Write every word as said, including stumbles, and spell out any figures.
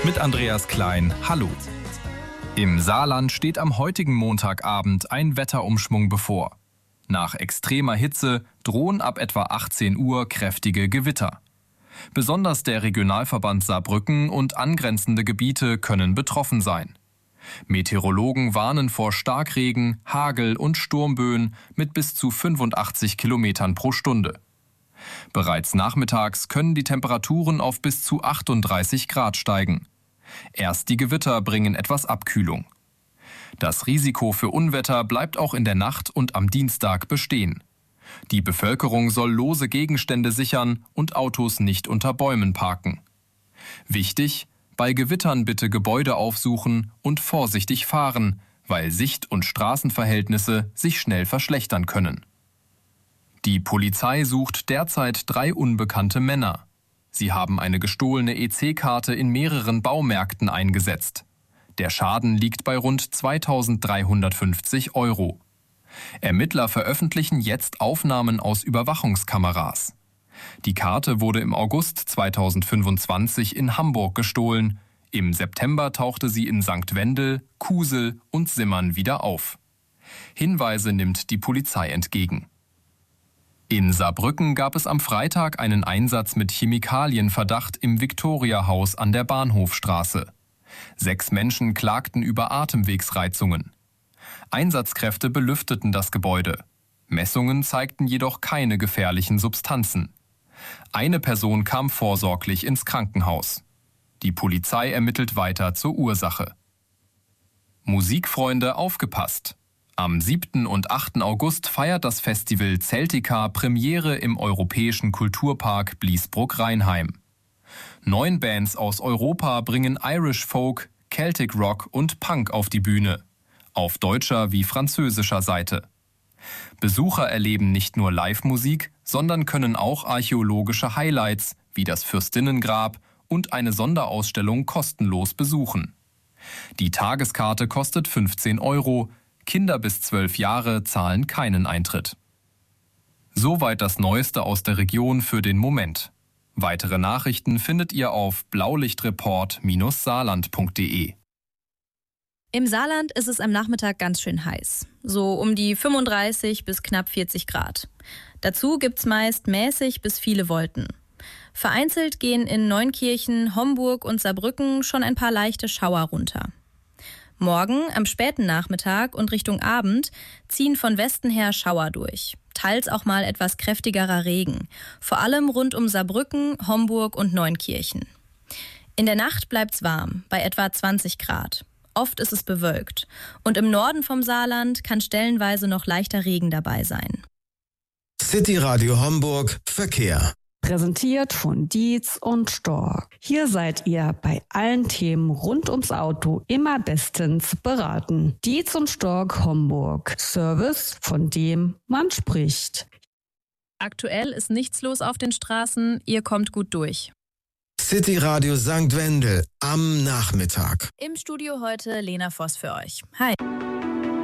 Mit Andreas Klein, hallo. Im Saarland steht am heutigen Montagabend ein Wetterumschwung bevor. Nach extremer Hitze drohen ab etwa achtzehn Uhr kräftige Gewitter. Besonders der Regionalverband Saarbrücken und angrenzende Gebiete können betroffen sein. Meteorologen warnen vor Starkregen, Hagel und Sturmböen mit bis zu fünfundachtzig Kilometern pro Stunde. Bereits nachmittags können die Temperaturen auf bis zu achtunddreißig Grad steigen. Erst die Gewitter bringen etwas Abkühlung. Das Risiko für Unwetter bleibt auch in der Nacht und am Dienstag bestehen. Die Bevölkerung soll lose Gegenstände sichern und Autos nicht unter Bäumen parken. Wichtig: Bei Gewittern bitte Gebäude aufsuchen und vorsichtig fahren, weil Sicht- und Straßenverhältnisse sich schnell verschlechtern können. Die Polizei sucht derzeit drei unbekannte Männer. Sie haben eine gestohlene E C-Karte in mehreren Baumärkten eingesetzt. Der Schaden liegt bei rund zweitausenddreihundertfünfzig Euro. Ermittler veröffentlichen jetzt Aufnahmen aus Überwachungskameras. Die Karte wurde im August zweitausendfünfundzwanzig in Hamburg gestohlen. Im September tauchte sie in Sankt Wendel, Kusel und Simmern wieder auf. Hinweise nimmt die Polizei entgegen. In Saarbrücken gab es am Freitag einen Einsatz mit Chemikalienverdacht im Viktoriahaus an der Bahnhofstraße. Sechs Menschen klagten über Atemwegsreizungen. Einsatzkräfte belüfteten das Gebäude. Messungen zeigten jedoch keine gefährlichen Substanzen. Eine Person kam vorsorglich ins Krankenhaus. Die Polizei ermittelt weiter zur Ursache. Musikfreunde, aufgepasst! Am siebten und achten August feiert das Festival Celtica Premiere im Europäischen Kulturpark Bliesbruck-Rheinheim. Neun Bands aus Europa bringen Irish Folk, Celtic Rock und Punk auf die Bühne, auf deutscher wie französischer Seite. Besucher erleben nicht nur Live-Musik, sondern können auch archäologische Highlights wie das Fürstinnengrab und eine Sonderausstellung kostenlos besuchen. Die Tageskarte kostet fünfzehn Euro, Kinder bis zwölf Jahre zahlen keinen Eintritt. Soweit das Neueste aus der Region für den Moment. Weitere Nachrichten findet ihr auf blaulichtreport Bindestrich saarland Punkt de. Im Saarland ist es am Nachmittag ganz schön heiß. So um die fünfunddreißig bis knapp vierzig Grad. Dazu gibt's meist mäßig bis viele Wolken. Vereinzelt gehen in Neunkirchen, Homburg und Saarbrücken schon ein paar leichte Schauer runter. Morgen, am späten Nachmittag und Richtung Abend, ziehen von Westen her Schauer durch. Teils auch mal etwas kräftigerer Regen. Vor allem rund um Saarbrücken, Homburg und Neunkirchen. In der Nacht bleibt's warm, bei etwa zwanzig Grad. Oft ist es bewölkt. Und im Norden vom Saarland kann stellenweise noch leichter Regen dabei sein. City Radio Homburg Verkehr. Präsentiert von Dietz und Stork. Hier seid ihr bei allen Themen rund ums Auto immer bestens beraten. Dietz und Stork Homburg. Service, von dem man spricht. Aktuell ist nichts los auf den Straßen, ihr kommt gut durch. City Radio Sankt Wendel am Nachmittag. Im Studio heute Lena Voss für euch. Hi.